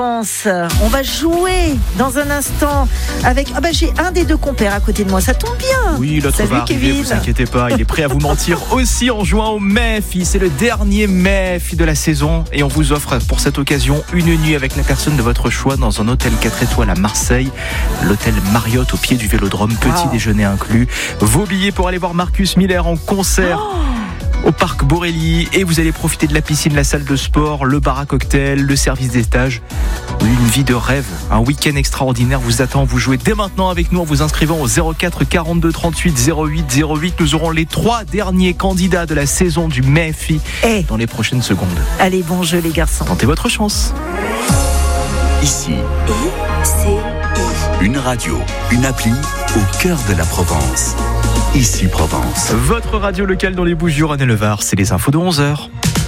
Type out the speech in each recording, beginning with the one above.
On va jouer dans un instant avec... j'ai un des deux compères à côté de moi, ça tombe bien. Oui, l'autre Salut, va arriver, Kevin. vous inquiétez pas, il est prêt à vous mentir aussi en jouant au MEFI. C'est le dernier MEFI de la saison et on vous offre pour cette occasion une nuit avec la personne de votre choix dans un hôtel 4 étoiles à Marseille, l'hôtel Marriott au pied du Vélodrome, petit déjeuner inclus. Vos billets pour aller voir Marcus Miller en concert au parc Borelli, et vous allez profiter de la piscine, la salle de sport, le bar à cocktail, le service des stages. Une vie de rêve, un week-end extraordinaire vous attend. Vous jouez dès maintenant avec nous en vous inscrivant au 04 42 38 08 08. Nous aurons les 3 derniers candidats de la saison du MEFI dans les prochaines secondes. Allez, bon jeu les garçons. Tentez votre chance. Ici, une radio, une appli au cœur de la Provence. Ici Provence. Votre radio locale dans les Bouches-du-Rhône et le Var, c'est les infos de 11h.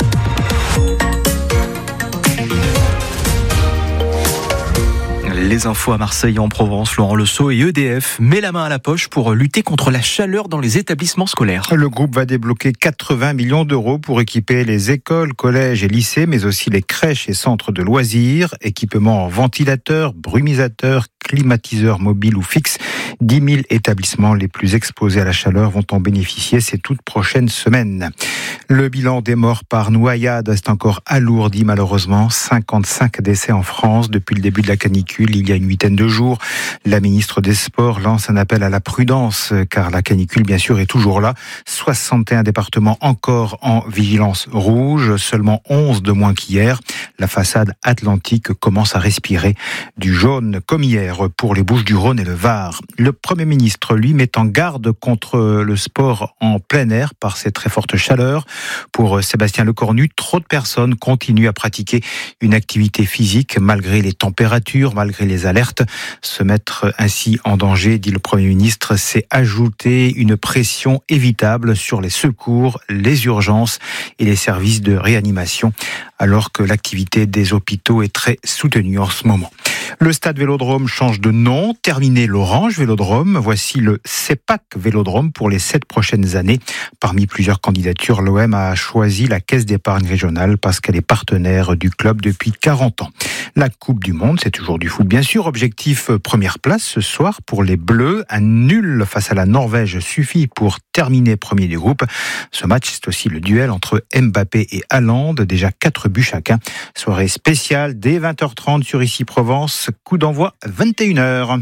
Les infos à Marseille et en Provence, Laurent Lesso et EDF met la main à la poche pour lutter contre la chaleur dans les établissements scolaires. Le groupe va débloquer 80 millions d'euros pour équiper les écoles, collèges et lycées, mais aussi les crèches et centres de loisirs, équipements en ventilateurs, brumisateurs, climatiseurs mobiles ou fixes. 10 000 établissements les plus exposés à la chaleur vont en bénéficier ces toutes prochaines semaines. Le bilan des morts par noyade est encore alourdi malheureusement. 55 décès en France depuis le début de la canicule il y a une huitaine de jours. La ministre des Sports lance un appel à la prudence car la canicule bien sûr est toujours là. 61 départements encore en vigilance rouge, seulement 11 de moins qu'hier. La façade atlantique commence à respirer du jaune comme hier pour les Bouches-du-Rhône et le Var. Le Premier ministre, lui, met en garde contre le sport en plein air par ces très fortes chaleurs. Pour Sébastien Lecornu, trop de personnes continuent à pratiquer une activité physique malgré les températures, malgré les alertes. Se mettre ainsi en danger, dit le Premier ministre, c'est ajouter une pression évitable sur les secours, les urgences et les services de réanimation, alors que l'activité des hôpitaux est très soutenue en ce moment. Le stade Vélodrome change de nom, terminé l'Orange Vélodrome. Voici le CEPAC Vélodrome pour les 7 prochaines années. Parmi plusieurs candidatures, l'OM a choisi la Caisse d'épargne régionale parce qu'elle est partenaire du club depuis 40 ans. La Coupe du Monde, c'est toujours du foot bien sûr. Objectif première place ce soir pour les Bleus. Un nul face à la Norvège suffit pour terminer premier du groupe. Ce match, c'est aussi le duel entre Mbappé et Haaland. Déjà 4 buts chacun. Soirée spéciale dès 20h30 sur Ici Provence. Coup d'envoi 21h.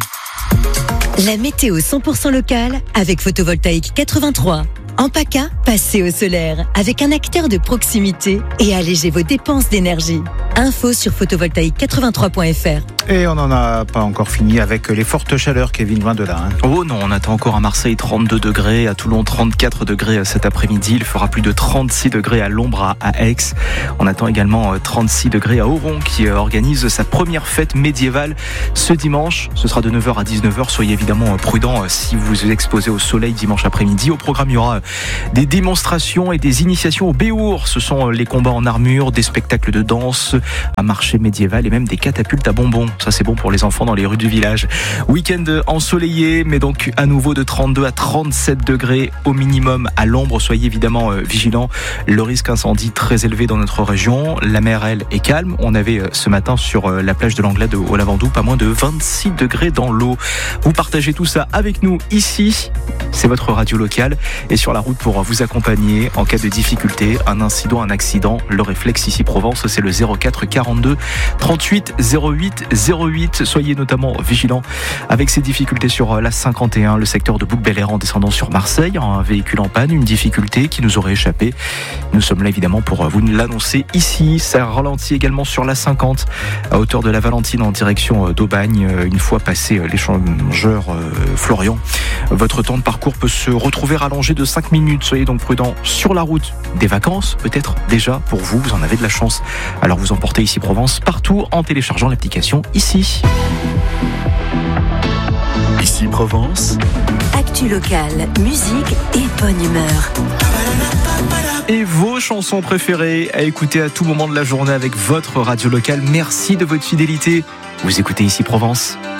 La météo 100% locale avec Photovoltaïque 83. En PACA, passez au solaire avec un acteur de proximité et allégez vos dépenses d'énergie. Info sur photovoltaïque83.fr. Et on n'en a pas encore fini avec les fortes chaleurs, Kevin, loin de là. Oh non, on attend encore à Marseille 32 degrés, à Toulon 34 degrés cet après-midi. Il fera plus de 36 degrés à l'ombre à Aix. On attend également 36 degrés à Oron qui organise sa première fête médiévale ce dimanche. Ce sera de 9h à 19h. Soyez évidemment prudents si vous vous exposez au soleil dimanche après-midi. Au programme, il y aura des démonstrations et des initiations au Béour. Ce sont les combats en armure, des spectacles de danse, un marché médiéval et même des catapultes à bonbons. Ça, c'est bon pour les enfants dans les rues du village. Week-end ensoleillé, mais donc à nouveau de 32 à 37 degrés au minimum à l'ombre. Soyez évidemment vigilants. Le risque incendie très élevé dans notre région. La mer, elle, est calme. On avait ce matin sur la plage de l'Anglade au Lavandou pas moins de 26 degrés dans l'eau. Vous partagez tout ça avec nous ici. C'est votre radio locale et sur la route pour vous accompagner en cas de difficulté, un incident, un accident. Le réflexe Ici Provence, c'est le 04 42 38 08 08. Soyez notamment vigilants avec ces difficultés sur la 51, le secteur de Bouc-Bel-Air en descendant sur Marseille. Un véhicule en panne, une difficulté qui nous aurait échappé. Nous sommes là évidemment pour vous l'annoncer ici. Ça ralentit également sur la 50 à hauteur de la Valentine en direction d'Aubagne. Une fois passé l'échangeur Florian, votre temps de parcours peut se retrouver rallongé de 5 minutes. Soyez donc prudents sur la route. Des vacances peut-être déjà pour vous, vous en avez de la chance. Alors vous emportez Ici Provence partout en téléchargeant l'application Ici. Ici Provence. Actu locale, musique et bonne humeur. Et vos chansons préférées à écouter à tout moment de la journée avec votre radio locale. Merci de votre fidélité. Vous écoutez Ici Provence.